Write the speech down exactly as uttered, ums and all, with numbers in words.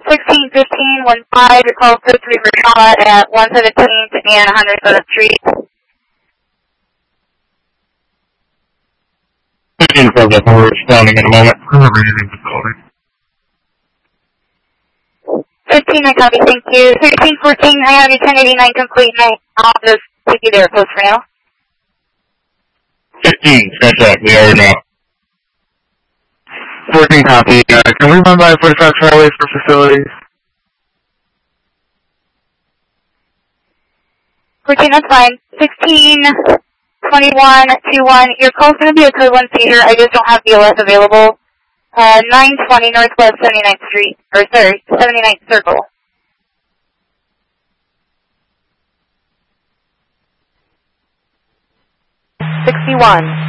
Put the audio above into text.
sixteen fifteen one five, your call code three for trauma at one seventeenth and one hundred seventh Street. fifteen twelve, we're responding in a moment. Remember using facility. fifteen, I copy, thank you. thirteen fourteen, I have your ten eighty-nine complete, and I'll just take you there post for now. fifteen, scratch we are now. fourteen copy. Uh, can we run by forty-five Charlie for facilities? fourteen, that's fine. sixteen twenty-one twenty-one, your call's going to be a code one seizure. I just don't have B L S available. Uh, nine twenty Northwest seventy-ninth Street, or sorry, seventy-ninth Circle. sixty-one.